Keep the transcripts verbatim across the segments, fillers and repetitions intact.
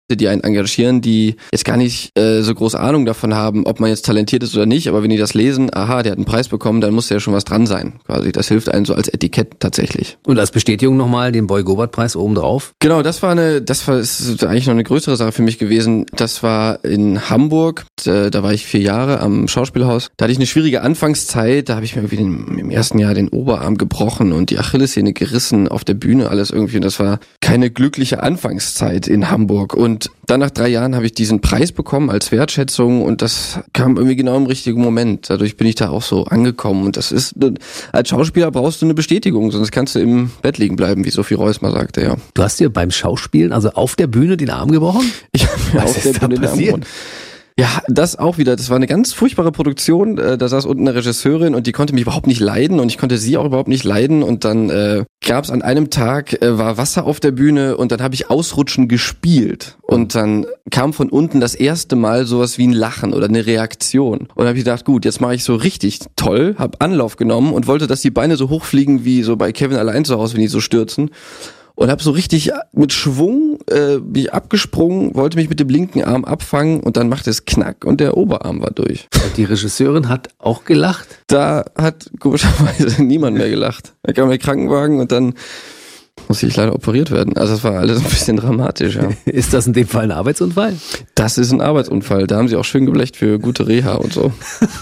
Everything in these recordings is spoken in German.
die einen engagieren, die jetzt gar nicht äh, so groß Ahnung davon haben, ob man jetzt talentiert ist oder nicht, aber wenn die das lesen, aha, der hat einen Preis bekommen, dann muss ja schon was dran sein, quasi. Das hilft einem so als Etikett tatsächlich. Und als Bestätigung nochmal den Boy-Gobert-Preis obendrauf? Genau, das war eine, das war ist eigentlich noch eine größere Sache für mich gewesen. Das war in Hamburg, da, da war ich vier Jahre am Schauspielhaus. Da hatte ich eine schwierige Anfangszeit, da habe ich mir irgendwie den, im ersten Jahr den Oberarm gebrochen und die Achillessehne gerissen auf der Bühne, alles irgendwie. Und das war keine glückliche Anfangszeit in Hamburg. Und dann nach drei Jahren habe ich diesen Preis bekommen als Wertschätzung und das kam irgendwie genau im richtigen Moment. Dadurch bin ich da auch so angekommen und das ist, als Schauspieler brauchst du eine Bestätigung, sonst kannst du im Bett liegen bleiben, wie Sophie Reuss mal sagte, ja. Du hast dir beim Schauspielen, also auf der Bühne, den Arm gebrochen? Ich habe mir auf der Bühne den Arm gebrochen. Ja, das auch wieder. Das war eine ganz furchtbare Produktion. Da saß unten eine Regisseurin und die konnte mich überhaupt nicht leiden und ich konnte sie auch überhaupt nicht leiden. Und dann äh, gab es an einem Tag, äh, war Wasser auf der Bühne und dann habe ich Ausrutschen gespielt. Und dann kam von unten das erste Mal sowas wie ein Lachen oder eine Reaktion. Und habe ich gedacht, gut, jetzt mache ich so richtig toll, habe Anlauf genommen und wollte, dass die Beine so hochfliegen wie so bei Kevin allein zu Hause, wenn die so stürzen. Und habe so richtig mit Schwung äh, bin ich abgesprungen, wollte mich mit dem linken Arm abfangen und dann machte es Knack und der Oberarm war durch. Und die Regisseurin hat auch gelacht? Da hat komischerweise niemand mehr gelacht. Da kam der Krankenwagen und dann musste ich leider operiert werden. Also das war alles ein bisschen dramatisch, ja. Ist das in dem Fall ein Arbeitsunfall? Das ist ein Arbeitsunfall. Da haben sie auch schön geblecht für gute Reha und so.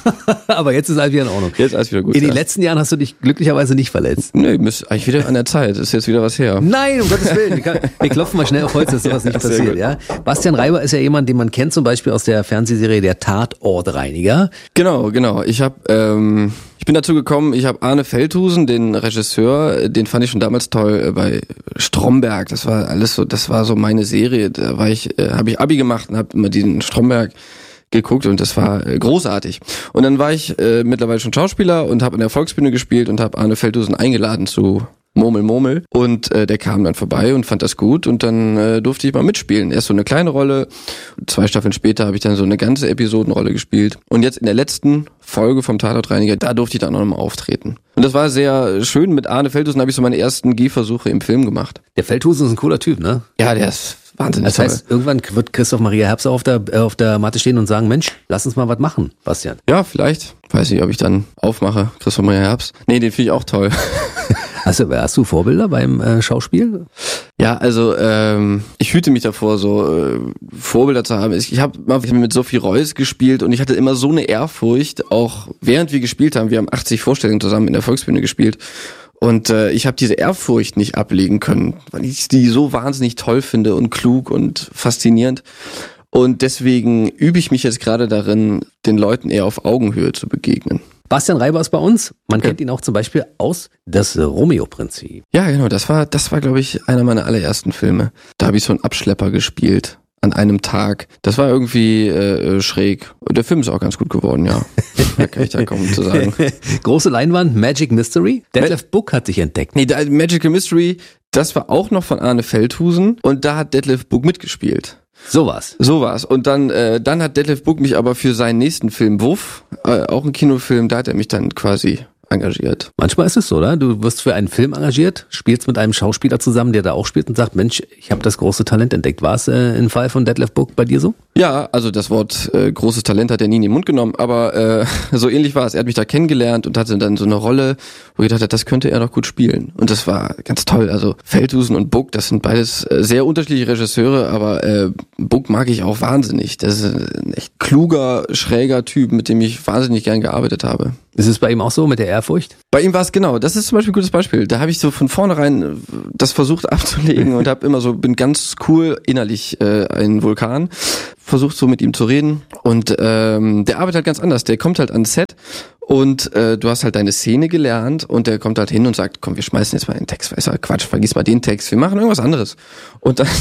Aber jetzt ist alles wieder in Ordnung. Jetzt ist alles wieder gut. In den ja. letzten Jahren hast du dich glücklicherweise nicht verletzt. Nee, ist eigentlich wieder an der Zeit. Ist jetzt wieder was her. Nein, um Gottes Willen. Wir klopfen mal schnell auf Holz, dass sowas nicht passiert. Ja? Bastian Reiber ist ja jemand, den man kennt, zum Beispiel aus der Fernsehserie Der Tatortreiniger. Genau, genau. Ich habe ähm, ich bin dazu gekommen, ich habe Arne Feldhusen, den Regisseur, den fand ich schon damals toll bei Stromberg. Das war alles so, das war so meine Serie. Da war ich, äh, habe ich Abi gemacht und habe immer diesen Stromberg geguckt und das war äh, großartig. Und dann war ich äh, mittlerweile schon Schauspieler und habe in der Volksbühne gespielt und habe Arne Feldhusen eingeladen zu Murmel, Murmel. Und äh, der kam dann vorbei und fand das gut und dann äh, durfte ich mal mitspielen. Erst so eine kleine Rolle, zwei Staffeln später habe ich dann so eine ganze Episodenrolle gespielt. Und jetzt in der letzten Folge vom Tatortreiniger, da durfte ich dann auch nochmal auftreten. Und das war sehr schön. Mit Arne Feldhusen habe ich so meine ersten Gehversuche im Film gemacht. Der Feldhusen ist ein cooler Typ, ne? Ja, der ist wahnsinnig Das heißt, toll. irgendwann wird Christoph Maria Herbst auf der, äh, auf der Matte stehen und sagen, Mensch, lass uns mal was machen, Bastian. Ja, vielleicht. Weiß nicht, ob ich dann aufmache. Christoph Maria Herbst. Nee, den finde ich auch toll. Hast du, hast du Vorbilder beim äh, Schauspiel? Ja, also ähm, ich hüte mich davor, so äh, Vorbilder zu haben. Ich habe mal mit Sophie Reuss gespielt und ich hatte immer so eine Ehrfurcht, auch während wir gespielt haben. Wir haben achtzig Vorstellungen zusammen in der Volksbühne gespielt. Und äh, ich habe diese Ehrfurcht nicht ablegen können, weil ich die so wahnsinnig toll finde und klug und faszinierend. Und deswegen übe ich mich jetzt gerade darin, den Leuten eher auf Augenhöhe zu begegnen. Bastian Reiber ist bei uns. Man Okay. kennt ihn auch zum Beispiel aus Das Romeo-Prinzip. Ja, genau, das war, das war, glaube ich, einer meiner allerersten Filme. Da habe ich so einen Abschlepper gespielt an einem Tag. Das war irgendwie äh, schräg. Und der Film ist auch ganz gut geworden, ja. Da kann ich da kaum zu sagen. Große Leinwand, Magic Mystery. Detlef Buck hat sich entdeckt. Nee, da, Magical Mystery, das war auch noch von Arne Feldhusen und da hat Detlef Buck mitgespielt. So was. So war's. Und dann, äh, dann hat Detlef Buck mich aber für seinen nächsten Film Wuff, äh, auch ein Kinofilm, da hat er mich dann quasi engagiert. Manchmal ist es so, oder? Du wirst für einen Film engagiert, spielst mit einem Schauspieler zusammen, der da auch spielt und sagt, Mensch, ich habe das große Talent entdeckt. War es äh, im Fall von Detlef Buck bei dir so? Ja, also das Wort äh, großes Talent hat er nie in den Mund genommen, aber äh, so ähnlich war es. Er hat mich da kennengelernt und hatte dann so eine Rolle, wo ich dachte, das könnte er doch gut spielen. Und das war ganz toll. Also Feldhusen und Buck, das sind beides äh, sehr unterschiedliche Regisseure, aber äh, Buck mag ich auch wahnsinnig. Das ist ein echt kluger, schräger Typ, mit dem ich wahnsinnig gern gearbeitet habe. Ist es bei ihm auch so mit der Ehrfurcht? Bei ihm war es genau, das ist zum Beispiel ein gutes Beispiel. Da habe ich so von vornherein das versucht abzulegen und habe immer so, bin ganz cool innerlich äh, ein Vulkan, versucht so mit ihm zu reden und ähm, der arbeitet halt ganz anders. Der kommt halt ans Set und äh, du hast halt deine Szene gelernt und der kommt halt hin und sagt, komm, wir schmeißen jetzt mal den Text, weißt du, Quatsch, vergiss mal den Text, wir machen irgendwas anderes. Und dann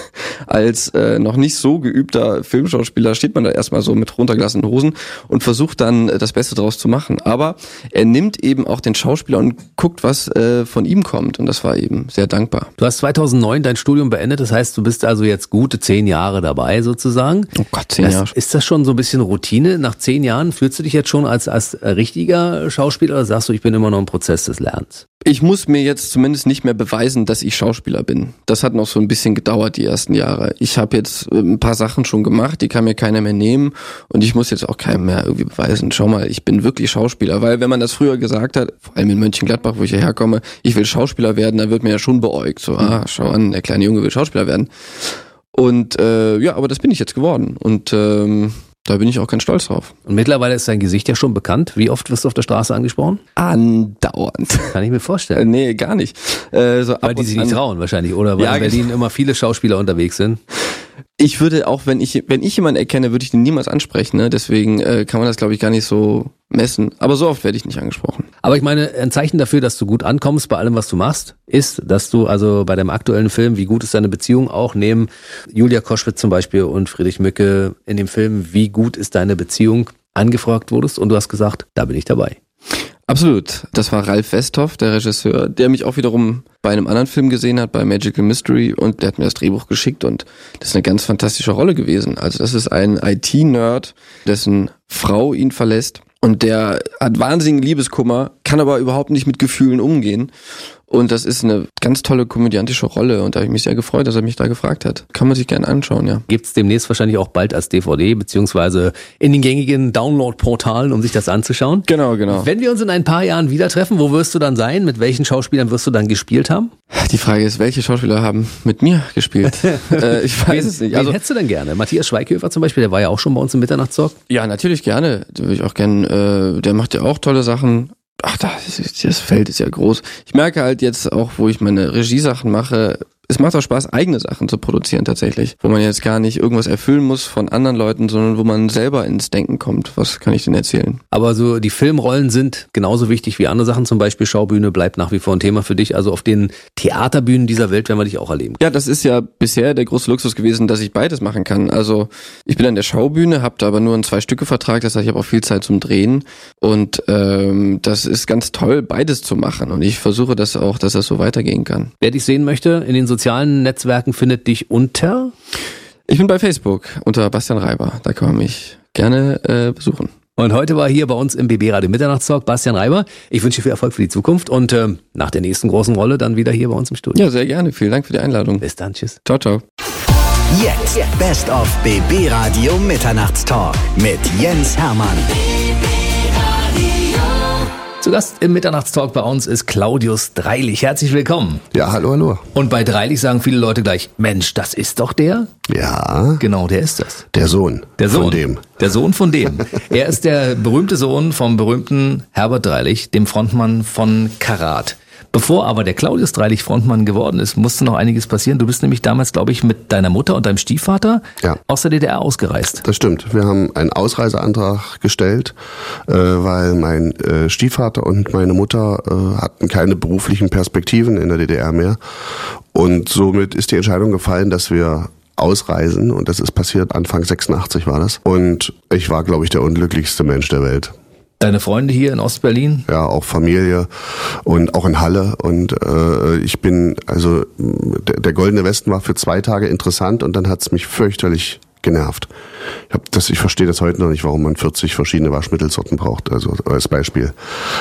als äh, noch nicht so geübter Filmschauspieler steht man da erstmal so mit runtergelassenen Hosen und versucht dann äh, das Beste draus zu machen. Aber er nimmt eben auch den Schauspieler und guckt, was äh, von ihm kommt und das war eben sehr dankbar. Du hast zweitausendneun dein Studium beendet, das heißt, du bist also jetzt gute zehn Jahre dabei sozusagen. Oh Gott, zehn das, Jahre. Ist das schon so ein bisschen Routine? Nach zehn Jahren fühlst du dich jetzt schon als, als richtiger Schauspieler oder sagst du, ich bin immer noch im Prozess des Lernens? Ich muss mir jetzt zumindest nicht mehr beweisen, dass ich Schauspieler bin. Das hat noch so ein bisschen gedauert, die ersten Jahre. Jahre. Ich habe jetzt ein paar Sachen schon gemacht, die kann mir keiner mehr nehmen und ich muss jetzt auch keinem mehr irgendwie beweisen, schau mal, ich bin wirklich Schauspieler, weil wenn man das früher gesagt hat, vor allem in Mönchengladbach, wo ich hierher komme, ich will Schauspieler werden, dann wird mir ja schon beäugt, so, ah, schau an, der kleine Junge will Schauspieler werden. Und äh, ja, aber das bin ich jetzt geworden und ähm, da bin ich auch ganz stolz drauf. Und mittlerweile ist dein Gesicht ja schon bekannt. Wie oft wirst du auf der Straße angesprochen? Andauernd. Kann ich mir vorstellen. Nee, gar nicht. Äh, so weil die sich nicht trauen wahrscheinlich, oder? Weil ja, in Berlin immer viele Schauspieler unterwegs sind. Ich würde auch, wenn ich wenn ich jemanden erkenne, würde ich den niemals ansprechen. Ne? Deswegen äh, kann man das, glaube ich, gar nicht so messen. Aber so oft werde ich nicht angesprochen. Aber ich meine, ein Zeichen dafür, dass du gut ankommst bei allem, was du machst, ist, dass du also bei deinem aktuellen Film, Wie gut ist deine Beziehung, auch neben Julia Koschwitz zum Beispiel und Friedrich Mücke in dem Film Wie gut ist deine Beziehung angefragt wurdest und du hast gesagt, da bin ich dabei. Absolut. Das war Ralf Westhoff, der Regisseur, der mich auch wiederum bei einem anderen Film gesehen hat, bei Magical Mystery, und der hat mir das Drehbuch geschickt und das ist eine ganz fantastische Rolle gewesen. Also das ist ein I T-Nerd, dessen Frau ihn verlässt und der hat wahnsinnigen Liebeskummer, kann aber überhaupt nicht mit Gefühlen umgehen. Und das ist eine ganz tolle komödiantische Rolle und da habe ich mich sehr gefreut, dass er mich da gefragt hat. Kann man sich gerne anschauen, ja. Gibt's demnächst wahrscheinlich auch bald als D V D, beziehungsweise in den gängigen Download-Portalen, um sich das anzuschauen. Genau, genau. Wenn wir uns in ein paar Jahren wieder treffen, wo wirst du dann sein? Mit welchen Schauspielern wirst du dann gespielt haben? Die Frage ist, welche Schauspieler haben mit mir gespielt? äh, ich weiß wen, es nicht. Also, wen hättest du denn gerne? Matthias Schweighöfer zum Beispiel, der war ja auch schon bei uns im Mitternachtstalk. Ja, natürlich gerne. Den würde ich auch gerne, äh, der macht ja auch tolle Sachen. Ach, das, das Feld ist ja groß. Ich merke halt jetzt auch, wo ich meine Regiesachen mache, es macht auch Spaß, eigene Sachen zu produzieren tatsächlich. Wo man jetzt gar nicht irgendwas erfüllen muss von anderen Leuten, sondern wo man selber ins Denken kommt. Was kann ich denn erzählen? Aber so die Filmrollen sind genauso wichtig wie andere Sachen. Zum Beispiel Schaubühne bleibt nach wie vor ein Thema für dich. Also auf den Theaterbühnen dieser Welt werden wir dich auch erleben. Ja, das ist ja bisher der große Luxus gewesen, dass ich beides machen kann. Also ich bin an der Schaubühne, habe da aber nur einen Zwei-Stücke-Vertrag. Das heißt, ich habe auch viel Zeit zum Drehen. Und ähm, das ist ganz toll, beides zu machen. Und ich versuche das auch, dass das so weitergehen kann. Wer dich sehen möchte, in den sozialen Netzwerken findet dich unter? Ich bin bei Facebook unter Bastian Reiber. Da kann man mich gerne äh, besuchen. Und heute war hier bei uns im B B Radio Mitternachtstalk Bastian Reiber. Ich wünsche dir viel Erfolg für die Zukunft und äh, nach der nächsten großen Rolle dann wieder hier bei uns im Studio. Ja, sehr gerne. Vielen Dank für die Einladung. Bis dann. Tschüss. Ciao, ciao. Jetzt Best of B B Radio Mitternachtstalk mit Jens Hermann. Zu Gast im Mitternachtstalk bei uns ist Claudius Dreilich. Herzlich willkommen. Ja, hallo, hallo. Und bei Dreilich sagen viele Leute gleich, Mensch, das ist doch der? Ja. Genau, der ist das. Der Sohn. Der Sohn. Von dem. Der Sohn von dem. Er ist der berühmte Sohn vom berühmten Herbert Dreilich, dem Frontmann von Karat. Bevor aber der Claudius Dreilich Frontmann geworden ist, musste noch einiges passieren. Du bist nämlich damals, glaube ich, mit deiner Mutter und deinem Stiefvater ja. aus der D D R ausgereist. Das stimmt. Wir haben einen Ausreiseantrag gestellt, äh, weil mein äh, Stiefvater und meine Mutter äh, hatten keine beruflichen Perspektiven in der D D R mehr. Und somit ist die Entscheidung gefallen, dass wir ausreisen. Und das ist passiert, Anfang sechsundachtzig war das. Und ich war, glaube ich, der unglücklichste Mensch der Welt. Deine Freunde hier in Ostberlin? Ja, auch Familie und auch in Halle. Und äh, ich bin, also der, der Goldene Westen war für zwei Tage interessant und dann hat's mich fürchterlich genervt. Ich, hab das, ich verstehe das heute noch nicht, warum man vierzig verschiedene Waschmittelsorten braucht, also als Beispiel.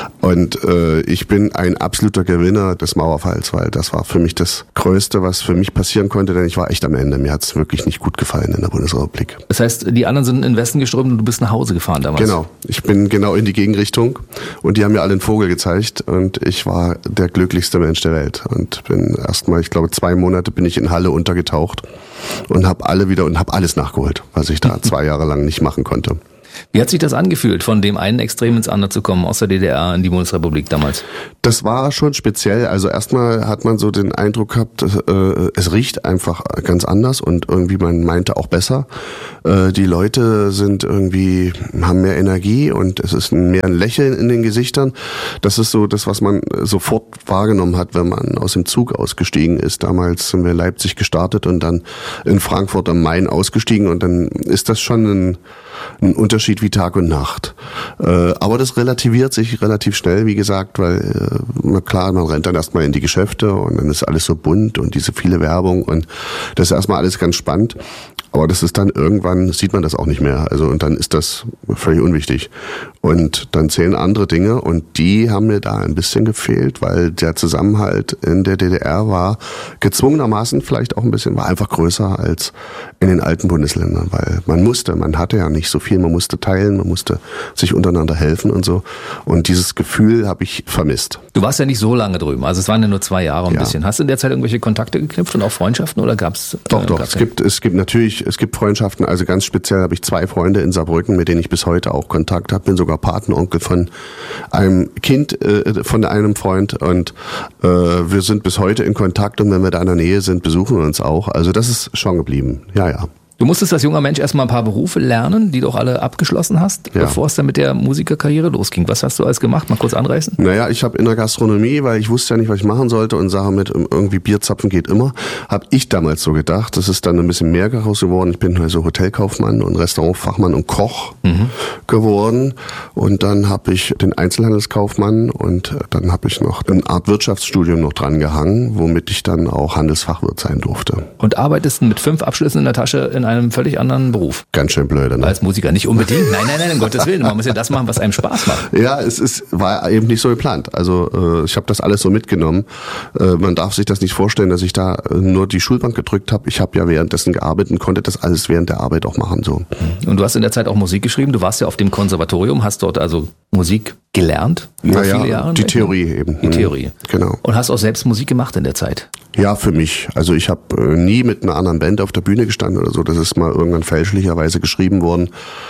Und äh, ich bin ein absoluter Gewinner des Mauerfalls, weil das war für mich das Größte, was für mich passieren konnte, denn ich war echt am Ende. Mir hat's wirklich nicht gut gefallen in der Bundesrepublik. Das heißt, die anderen sind in den Westen geströmt und du bist nach Hause gefahren damals? Genau. Ich bin genau in die Gegenrichtung und die haben mir alle einen Vogel gezeigt und ich war der glücklichste Mensch der Welt und bin erstmal, ich glaube, zwei Monate bin ich in Halle untergetaucht und habe alle wieder und habe alles nachgeholt, was ich da zwei Jahre lang nicht machen konnte. Wie hat sich das angefühlt, von dem einen Extrem ins andere zu kommen, aus der D D R in die Bundesrepublik damals? Das war schon speziell. Also erstmal hat man so den Eindruck gehabt, äh, es riecht einfach ganz anders und irgendwie man meinte auch besser. Äh, die Leute sind irgendwie, haben mehr Energie und es ist mehr ein Lächeln in den Gesichtern. Das ist so das, was man sofort wahrgenommen hat, wenn man aus dem Zug ausgestiegen ist. Damals sind wir in Leipzig gestartet und dann in Frankfurt am Main ausgestiegen und dann ist das schon ein, ein Unterschied wie Tag und Nacht. Äh, aber das relativiert sich relativ schnell, wie gesagt, weil äh, na klar, man rennt dann erstmal in die Geschäfte und dann ist alles so bunt und diese viele Werbung und das ist erstmal alles ganz spannend. Aber das ist dann irgendwann, sieht man das auch nicht mehr. Also und dann ist das völlig unwichtig. Und dann zählen andere Dinge und die haben mir da ein bisschen gefehlt, weil der Zusammenhalt in der D D R war gezwungenermaßen vielleicht auch ein bisschen, war einfach größer als in den alten Bundesländern, weil man musste, man hatte ja nicht so viel, man musste teilen, man musste sich untereinander helfen und so. Und dieses Gefühl habe ich vermisst. Du warst ja nicht so lange drüben, also es waren ja nur zwei Jahre ein ja. bisschen. Hast du in der Zeit irgendwelche Kontakte geknüpft und auch Freundschaften oder gab's? Doch, äh, doch. gab's Es gibt, es gibt natürlich, es gibt Freundschaften. Also ganz speziell habe ich zwei Freunde in Saarbrücken, mit denen ich bis heute auch Kontakt habe. Bin sogar Patenonkel von einem Kind äh, von einem Freund und äh, wir sind bis heute in Kontakt und wenn wir da in der Nähe sind, besuchen wir uns auch. Also das ist schon geblieben. Ja, ja. Du musstest als junger Mensch erstmal ein paar Berufe lernen, die du auch alle abgeschlossen hast, ja. bevor es dann mit der Musikerkarriere losging. Was hast du alles gemacht? Mal kurz anreißen. Naja, ich habe in der Gastronomie, weil ich wusste ja nicht, was ich machen sollte und Sache mit irgendwie Bierzapfen geht immer, habe ich damals so gedacht. Das ist dann ein bisschen mehr daraus geworden. Ich bin also Hotelkaufmann und Restaurantfachmann und Koch mhm. geworden. Und dann habe ich den Einzelhandelskaufmann und dann habe ich noch eine Art Wirtschaftsstudium noch dran gehangen, womit ich dann auch Handelsfachwirt sein durfte. Und arbeitest mit fünf Abschlüssen in der Tasche in einem völlig anderen Beruf. Ganz schön blöde, ne? Als Musiker nicht unbedingt. Nein, nein, nein, um Gottes Willen. Man muss ja das machen, was einem Spaß macht. Ja, es ist, war eben nicht so geplant. Also äh, ich habe das alles so mitgenommen. Äh, man darf sich das nicht vorstellen, dass ich da äh, nur die Schulbank gedrückt habe. Ich habe ja währenddessen gearbeitet und konnte das alles während der Arbeit auch machen. So. Und du hast in der Zeit auch Musik geschrieben. Du warst ja auf dem Konservatorium, hast dort also Musik gelernt über naja, viele Jahre. Die Theorie eben. Die Theorie. Genau. Und hast auch selbst Musik gemacht in der Zeit? Ja, für mich. Also ich habe äh, nie mit einer anderen Band auf der Bühne gestanden oder so. Das ist mal irgendwann fälschlicherweise geschrieben worden.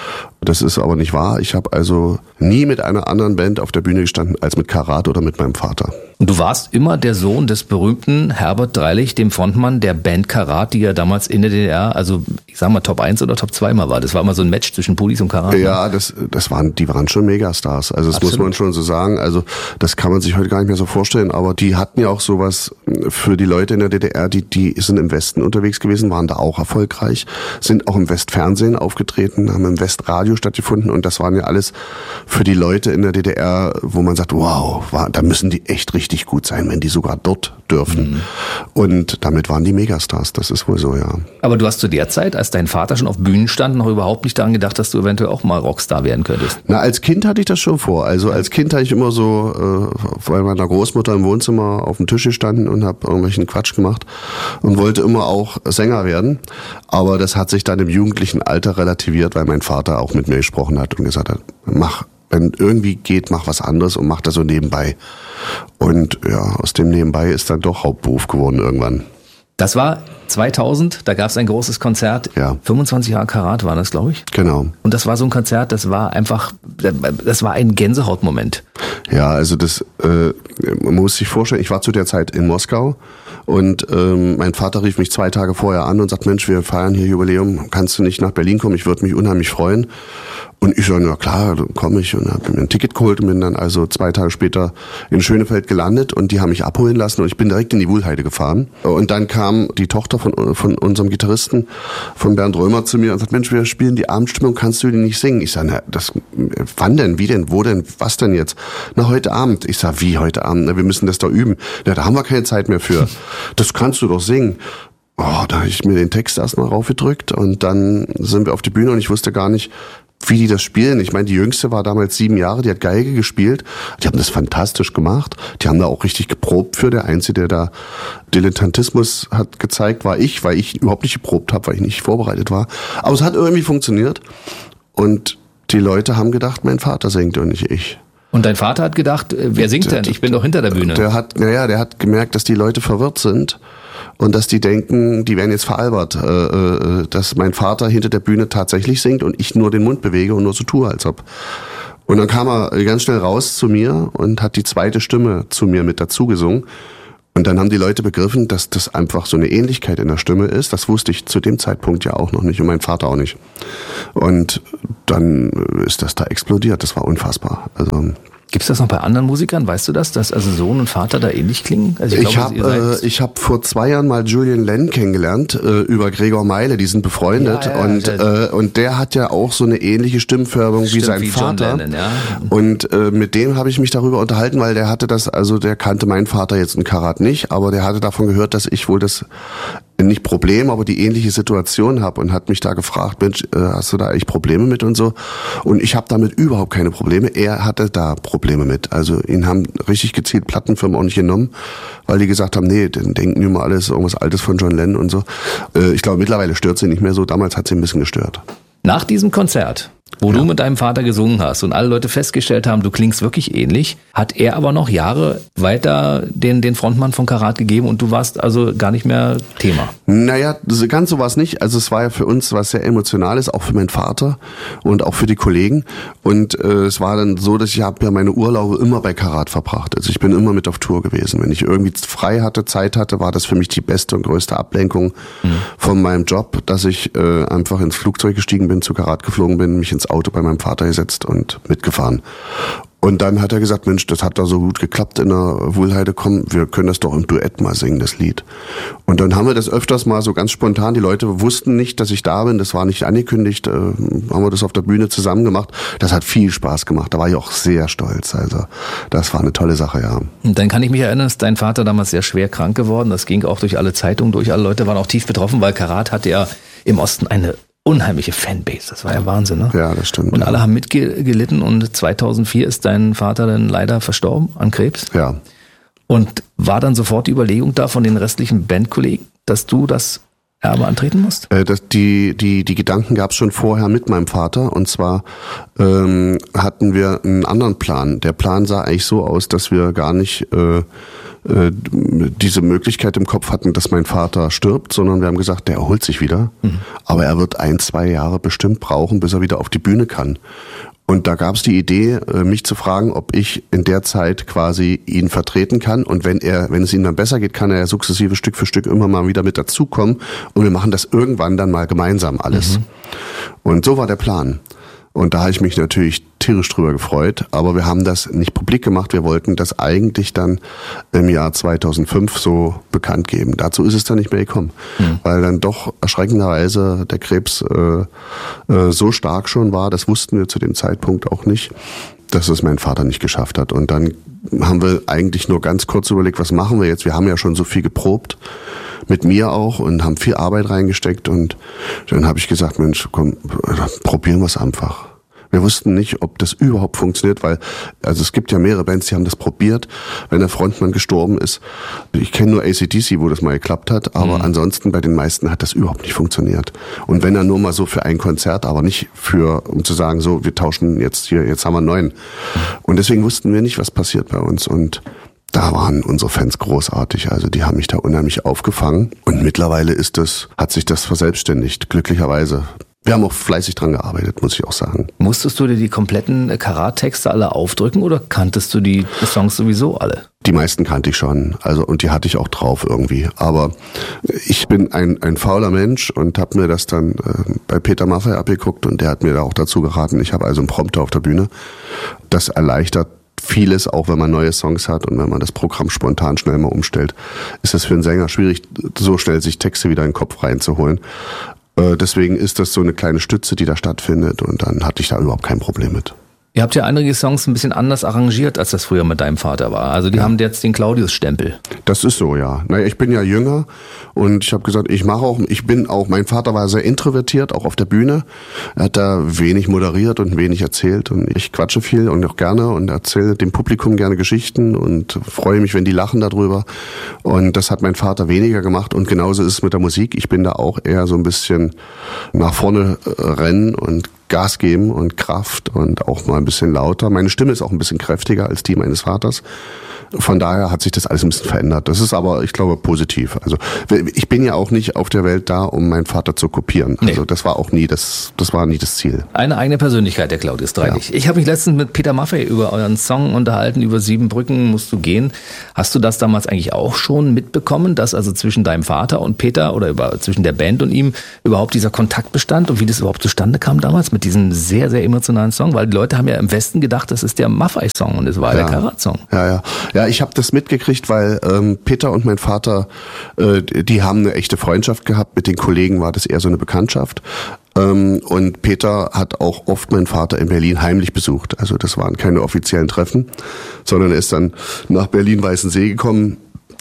Das ist aber nicht wahr. Ich habe also nie mit einer anderen Band auf der Bühne gestanden als mit Karat oder mit meinem Vater. Und du warst immer der Sohn des berühmten Herbert Dreilich, dem Frontmann der Band Karat, die ja damals in der D D R, also ich sag mal Top eins oder Top zwei mal war. Das war immer so ein Match zwischen Pulis und Karat. Ja, das, das waren, die waren schon Megastars. Also das Absolut. Muss man schon so sagen. Also das kann man sich heute gar nicht mehr so vorstellen. Aber die hatten ja auch sowas für die Leute in der D D R, die, die sind im Westen unterwegs gewesen, waren da auch erfolgreich, sind auch im Westfernsehen aufgetreten, haben im Westradio stattgefunden und das waren ja alles für die Leute in der D D R, wo man sagt, wow, war, da müssen die echt richtig gut sein, wenn die sogar dort dürfen. Mhm. Und damit waren die Megastars, das ist wohl so, ja. Aber du hast zu der Zeit, als dein Vater schon auf Bühnen stand, noch überhaupt nicht daran gedacht, dass du eventuell auch mal Rockstar werden könntest? Na, als Kind hatte ich das schon vor. Also als Kind habe ich immer so äh, bei meiner Großmutter im Wohnzimmer auf dem Tisch gestanden und habe irgendwelchen Quatsch gemacht und wollte immer auch Sänger werden. Aber das hat sich dann im jugendlichen Alter relativiert, weil mein Vater auch mit mir gesprochen hat und gesagt hat, mach, wenn irgendwie geht, mach was anderes und mach das so nebenbei. Und ja, aus dem Nebenbei ist dann doch Hauptberuf geworden irgendwann. Das war zweitausend, da gab es ein großes Konzert. Ja. fünfundzwanzig Jahre Karat war das, glaube ich. Genau. Und das war so ein Konzert, das war einfach, das war ein Gänsehautmoment. Ja, also das, äh, man muss sich vorstellen, ich war zu der Zeit in Moskau und ähm, mein Vater rief mich zwei Tage vorher an und sagt, Mensch, wir feiern hier Jubiläum, kannst du nicht nach Berlin kommen? Ich würde mich unheimlich freuen. Und ich so, na klar, dann komme ich und habe mir ein Ticket geholt und bin dann also zwei Tage später in Schönefeld gelandet und die haben mich abholen lassen und ich bin direkt in die Wuhlheide gefahren. Und dann kam die Tochter von, von unserem Gitarristen, von Bernd Römer, zu mir und sagt, Mensch, wir spielen die Abendstimmung, kannst du die nicht singen? Ich sage, na, das, wann denn, wie denn, wo denn, was denn jetzt? Na, heute Abend. Ich sage, wie heute Abend? Na, wir müssen das da üben. Na, da haben wir keine Zeit mehr für. Das kannst du doch singen. Oh, da habe ich mir den Text erstmal raufgedrückt und dann sind wir auf die Bühne und ich wusste gar nicht, wie die das spielen. Ich meine, die Jüngste war damals sieben Jahre, die hat Geige gespielt. Die haben das fantastisch gemacht. Die haben da auch richtig geprobt für. Der Einzige, der da Dilettantismus hat gezeigt, war ich, weil ich überhaupt nicht geprobt habe, weil ich nicht vorbereitet war. Aber es hat irgendwie funktioniert. Und die Leute haben gedacht, mein Vater singt und nicht ich. Und dein Vater hat gedacht, wer singt denn? Ich bin doch hinter der Bühne. Der hat, naja, der hat gemerkt, dass die Leute verwirrt sind. Und dass die denken, die werden jetzt veralbert, äh, dass mein Vater hinter der Bühne tatsächlich singt und ich nur den Mund bewege und nur so tue, als ob. Und dann kam er ganz schnell raus zu mir und hat die zweite Stimme zu mir mit dazu gesungen. Und dann haben die Leute begriffen, dass das einfach so eine Ähnlichkeit in der Stimme ist. Das wusste ich zu dem Zeitpunkt ja auch noch nicht und mein Vater auch nicht. Und dann ist das da explodiert. Das war unfassbar. Also Gibt's das noch bei anderen Musikern? Weißt du das, dass also Sohn und Vater da ähnlich klingen? Also ich ich habe äh, ich hab vor zwei Jahren mal Julian Lenn kennengelernt äh, über Gregor Meile, die sind befreundet. Ja, ja, und äh, und der hat ja auch so eine ähnliche Stimmfärbung wie sein wie Vater. Lennon, ja. Und äh, mit dem habe ich mich darüber unterhalten, weil der hatte das, also der kannte meinen Vater jetzt in Karat nicht, aber der hatte davon gehört, dass ich wohl das nicht Problem, aber die ähnliche Situation habe und hat mich da gefragt, Mensch, äh, hast du da eigentlich Probleme mit und so? Und ich habe damit überhaupt keine Probleme. Er hatte da Probleme mit. Also ihn haben richtig gezielt Plattenfirmen auch nicht genommen, weil die gesagt haben, nee, dann denken die immer alles irgendwas Altes von John Lennon und so. Äh, ich glaube, mittlerweile stört sie nicht mehr so. Damals hat sie ein bisschen gestört. Nach diesem Konzert, wo ja. du mit deinem Vater gesungen hast und alle Leute festgestellt haben, du klingst wirklich ähnlich, hat er aber noch Jahre weiter den, den Frontmann von Karat gegeben und du warst also gar nicht mehr Thema. Naja, ganz so war es nicht. Also es war ja für uns was sehr Emotionales, auch für meinen Vater und auch für die Kollegen. Und äh, es war dann so, dass ich habe ja meine Urlaube immer bei Karat verbracht. Also ich bin immer mit auf Tour gewesen. Wenn ich irgendwie frei hatte, Zeit hatte, war das für mich die beste und größte Ablenkung mhm. von meinem Job, dass ich äh, einfach ins Flugzeug gestiegen bin, zu Karat geflogen bin, mich ins Auto bei meinem Vater gesetzt und mitgefahren. Und dann hat er gesagt, Mensch, das hat da so gut geklappt in der Wuhlheide, komm, wir können das doch im Duett mal singen, das Lied. Und dann haben wir das öfters mal so ganz spontan, die Leute wussten nicht, dass ich da bin, das war nicht angekündigt, äh, haben wir das auf der Bühne zusammen gemacht. Das hat viel Spaß gemacht, da war ich auch sehr stolz, also das war eine tolle Sache, ja. Und dann kann ich mich erinnern, ist dein Vater damals sehr schwer krank geworden, das ging auch durch alle Zeitungen durch, alle Leute waren auch tief betroffen, weil Karat hatte ja im Osten eine unheimliche Fanbase, das war ja Wahnsinn, ne? Ja, das stimmt. Und ja. alle haben mitgelitten und zweitausendvier ist dein Vater dann leider verstorben an Krebs. Ja. Und war dann sofort die Überlegung da von den restlichen Bandkollegen, dass du das Erbe antreten musst? Äh, das, die, die, die Gedanken gab es schon vorher mit meinem Vater und zwar ähm, hatten wir einen anderen Plan. Der Plan sah eigentlich so aus, dass wir gar nicht äh, diese Möglichkeit im Kopf hatten, dass mein Vater stirbt, sondern wir haben gesagt, der erholt sich wieder, mhm. aber er wird ein, zwei Jahre bestimmt brauchen, bis er wieder auf die Bühne kann. Und da gab es die Idee, mich zu fragen, ob ich in der Zeit quasi ihn vertreten kann und wenn er, wenn es ihm dann besser geht, kann er sukzessive Stück für Stück immer mal wieder mit dazukommen und wir machen das irgendwann dann mal gemeinsam alles. Mhm. Und so war der Plan. Und da habe ich mich natürlich tierisch drüber gefreut, aber wir haben das nicht publik gemacht. Wir wollten das eigentlich dann im Jahr zweitausendfünf so bekannt geben. Dazu ist es dann nicht mehr gekommen, mhm. weil dann doch erschreckenderweise der Krebs äh, äh, so stark schon war, das wussten wir zu dem Zeitpunkt auch nicht, dass es mein Vater nicht geschafft hat. Und dann haben wir eigentlich nur ganz kurz überlegt, was machen wir jetzt? Wir haben ja schon so viel geprobt, mit mir auch, und haben viel Arbeit reingesteckt. Und dann habe ich gesagt, Mensch, komm, probieren wir es einfach. Wir wussten nicht, ob das überhaupt funktioniert, weil also es gibt ja mehrere Bands, die haben das probiert, wenn der Frontmann gestorben ist. Ich kenne nur A C D C, wo das mal geklappt hat, aber mhm. ansonsten bei den meisten hat das überhaupt nicht funktioniert. Und wenn dann nur mal so für ein Konzert, aber nicht für, um zu sagen, so, wir tauschen jetzt hier, jetzt haben wir einen neuen. Und deswegen wussten wir nicht, was passiert bei uns. Und da waren unsere Fans großartig, also die haben mich da unheimlich aufgefangen. Und mittlerweile ist das, hat sich das verselbstständigt, glücklicherweise. Wir haben auch fleißig dran gearbeitet, muss ich auch sagen. Musstest du dir die kompletten Karat-Texte alle aufdrücken oder kanntest du die Songs sowieso alle? Die meisten kannte ich schon, also und die hatte ich auch drauf irgendwie. Aber ich bin ein ein fauler Mensch und habe mir das dann äh, bei Peter Maffay abgeguckt und der hat mir da auch dazu geraten. Ich habe also einen Prompter auf der Bühne. Das erleichtert vieles, auch wenn man neue Songs hat und wenn man das Programm spontan schnell mal umstellt, ist es für einen Sänger schwierig, so schnell sich Texte wieder in den Kopf reinzuholen. Deswegen ist das so eine kleine Stütze, die da stattfindet und dann hatte ich da überhaupt kein Problem mit. Ihr habt ja einige Songs ein bisschen anders arrangiert, als das früher mit deinem Vater war. Also die ja. haben jetzt den Claudius-Stempel. Das ist so, ja. Naja, ich bin ja jünger und ich habe gesagt, ich mache auch, ich bin auch, mein Vater war sehr introvertiert, auch auf der Bühne. Er hat da wenig moderiert und wenig erzählt und ich quatsche viel und auch gerne und erzähle dem Publikum gerne Geschichten und freue mich, wenn die lachen darüber. Und das hat mein Vater weniger gemacht und genauso ist es mit der Musik. Ich bin da auch eher so ein bisschen nach vorne äh, rennen und Gas geben und Kraft und auch mal ein bisschen lauter. Meine Stimme ist auch ein bisschen kräftiger als die meines Vaters. Von daher hat sich das alles ein bisschen verändert. Das ist aber, ich glaube, positiv. Also ich bin ja auch nicht auf der Welt da, um meinen Vater zu kopieren. Also nee. das war auch nie das, das war nie das Ziel. Eine eigene Persönlichkeit, der Claudius Dreilich. Ja. Ich habe mich letztens mit Peter Maffay über euren Song unterhalten, über Sieben Brücken musst du gehen. Hast du das damals eigentlich auch schon mitbekommen, dass also zwischen deinem Vater und Peter oder über, zwischen der Band und ihm überhaupt dieser Kontakt bestand und wie das überhaupt zustande kam damals mit diesem sehr, sehr emotionalen Song? Weil die Leute haben ja im Westen gedacht, das ist der Maffay-Song und es war ja der Karat-Song. Ja, ja. Ja, ich habe das mitgekriegt, weil ähm, Peter und mein Vater, äh, die haben eine echte Freundschaft gehabt. Mit den Kollegen war das eher so eine Bekanntschaft. Ähm, und Peter hat auch oft meinen Vater in Berlin heimlich besucht. Also das waren keine offiziellen Treffen, sondern er ist dann nach Berlin-Weißensee gekommen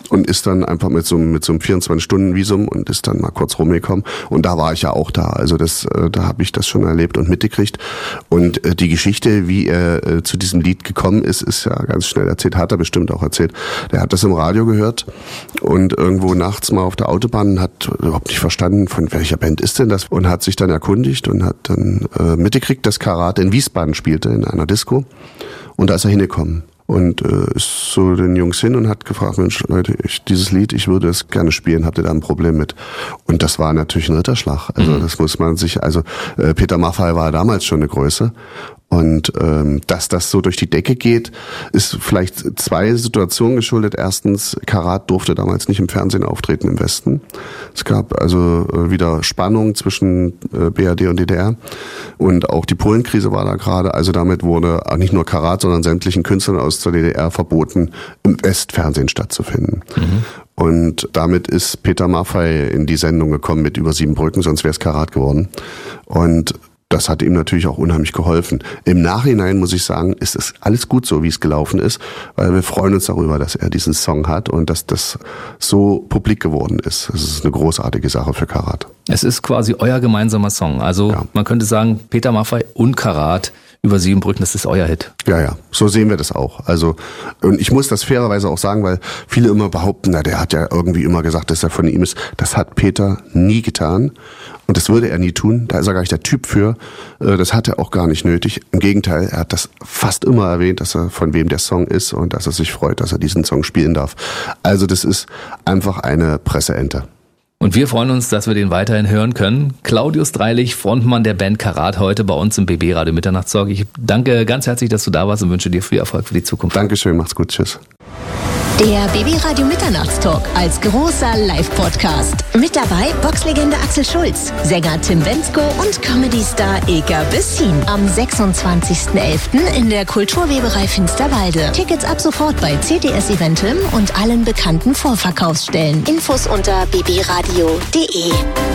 und ist dann einfach mit so, mit so einem vierundzwanzig-Stunden-Visum und ist dann mal kurz rumgekommen. Und da war ich ja auch da. Also das, da habe ich das schon erlebt und mitgekriegt. Und die Geschichte, wie er zu diesem Lied gekommen ist, ist ja ganz schnell erzählt. Hat er bestimmt auch erzählt. Der hat das im Radio gehört und irgendwo nachts mal auf der Autobahn, hat überhaupt nicht verstanden, von welcher Band ist denn das, und hat sich dann erkundigt und hat dann äh, mitgekriegt, dass Karat in Wiesbaden spielte, in einer Disco. Und da ist er hingekommen. Und äh, ist zu den Jungs hin und hat gefragt, Mensch, Leute, ich, dieses Lied, ich würde es gerne spielen, habt ihr da ein Problem mit? Und das war natürlich ein Ritterschlag. Also das muss man sich, also äh, Peter Maffay war damals schon eine Größe. Und ähm, dass das so durch die Decke geht, ist vielleicht zwei Situationen geschuldet. Erstens, Karat durfte damals nicht im Fernsehen auftreten im Westen. Es gab also äh, wieder Spannung zwischen äh, B R D und D D R. Und auch die Polenkrise war da gerade. Also damit wurde nicht nur Karat, sondern sämtlichen Künstlern aus der D D R verboten, im Westfernsehen stattzufinden. Mhm. Und damit ist Peter Maffay in die Sendung gekommen mit Über sieben Brücken, sonst wäre es Karat geworden. Und das hat ihm natürlich auch unheimlich geholfen. Im Nachhinein muss ich sagen, ist es alles gut so, wie es gelaufen ist, weil wir freuen uns darüber, dass er diesen Song hat und dass das so publik geworden ist. Das ist eine großartige Sache für Karat. Es ist quasi euer gemeinsamer Song. Also ja. Man könnte sagen, Peter Maffay und Karat über sieben Brücken, das ist euer Hit. Ja, ja, so sehen wir das auch. Also, und ich muss das fairerweise auch sagen, weil viele immer behaupten, na, der hat ja irgendwie immer gesagt, dass er von ihm ist. Das hat Peter nie getan. Und das würde er nie tun. Da ist er gar nicht der Typ für. Das hat er auch gar nicht nötig. Im Gegenteil, er hat das fast immer erwähnt, dass er von wem der Song ist und dass er sich freut, dass er diesen Song spielen darf. Also das ist einfach eine Presseente. Und wir freuen uns, dass wir den weiterhin hören können. Claudius Dreilich, Frontmann der Band Karat, heute bei uns im B B Radio Mitternachtstalk. Ich danke ganz herzlich, dass du da warst und wünsche dir viel Erfolg für die Zukunft. Dankeschön, macht's gut, tschüss. Der B B Radio Mitternachtstalk als großer Live-Podcast. Mit dabei Boxlegende Axel Schulz, Sänger Tim Bendzko und Comedy-Star Ilka Bessin. Am sechsundzwanzigsten elften in der Kulturweberei Finsterwalde. Tickets ab sofort bei C T S Eventim und allen bekannten Vorverkaufsstellen. Infos unter b b radio punkt d e.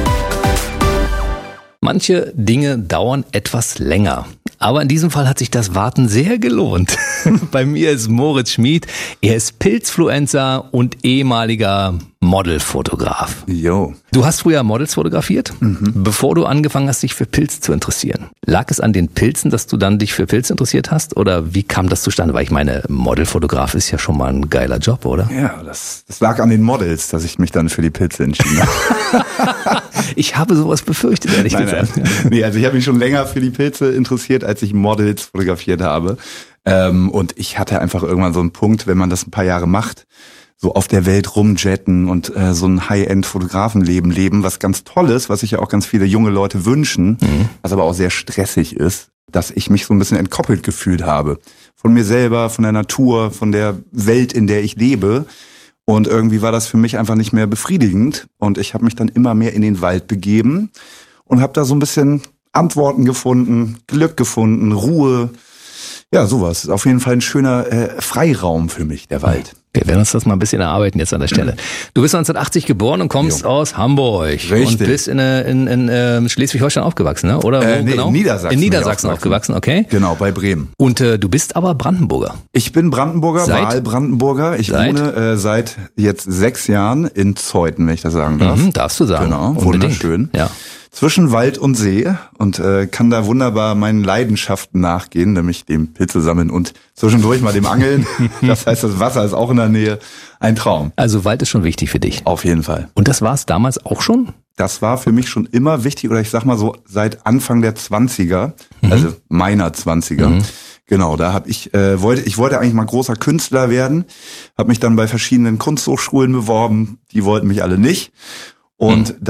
Manche Dinge dauern etwas länger. Aber in diesem Fall hat sich das Warten sehr gelohnt. Bei mir ist Moritz Schmid. Er ist Pilzfluencer und ehemaliger Modelfotograf. Jo. Du hast früher Models fotografiert, mhm. bevor du angefangen hast, dich für Pilz zu interessieren. Lag es an den Pilzen, dass du dann dich für Pilz interessiert hast? Oder wie kam das zustande? Weil ich meine, Modelfotograf ist ja schon mal ein geiler Job, oder? Ja, das, das lag an den Models, dass ich mich dann für die Pilze entschieden habe. Ich habe sowas befürchtet, ehrlich nein, gesagt. Nein. Nee, also ich habe mich schon länger für die Pilze interessiert, als ich Models fotografiert habe. Ähm, und ich hatte einfach irgendwann so einen Punkt, wenn man das ein paar Jahre macht, so auf der Welt rumjetten und äh, so ein High-End-Fotografenleben leben, was ganz toll ist, was sich ja auch ganz viele junge Leute wünschen, mhm. was aber auch sehr stressig ist, dass ich mich so ein bisschen entkoppelt gefühlt habe. Von mir selber, von der Natur, von der Welt, in der ich lebe. Und irgendwie war das für mich einfach nicht mehr befriedigend. Und ich habe mich dann immer mehr in den Wald begeben und habe da so ein bisschen Antworten gefunden, Glück gefunden, Ruhe. Ja, sowas. Ist auf jeden Fall ein schöner äh, Freiraum für mich, der Wald. Wir werden uns das mal ein bisschen erarbeiten jetzt an der Stelle. Du bist neunzehnhundertachtzig geboren und kommst jo. aus Hamburg. Richtig. Und bist in, in, in, in Schleswig-Holstein aufgewachsen, ne? Oder wo äh, nee, genau? In Niedersachsen. In Niedersachsen aufgewachsen, okay. Genau, bei Bremen. Und äh, du bist aber Brandenburger. Ich bin Brandenburger, seit? Wahlbrandenburger. Ich seit? wohne äh, seit jetzt sechs Jahren in Zeuthen, wenn ich das sagen darf. Mhm, darfst du sagen. Genau, unbedingt. Wunderschön. Ja. Zwischen Wald und See und äh, kann da wunderbar meinen Leidenschaften nachgehen, nämlich dem Pilze sammeln und zwischendurch mal dem Angeln. Das heißt, das Wasser ist auch in der Nähe. Ein Traum. Also Wald ist schon wichtig für dich. Auf jeden Fall. Und das war es damals auch schon? Das war für mich schon immer wichtig, oder ich sag mal so seit Anfang der Zwanziger, mhm. also meiner Zwanziger. Mhm. Genau, da habe ich äh, wollte ich wollte eigentlich mal großer Künstler werden, habe mich dann bei verschiedenen Kunsthochschulen beworben, die wollten mich alle nicht und mhm.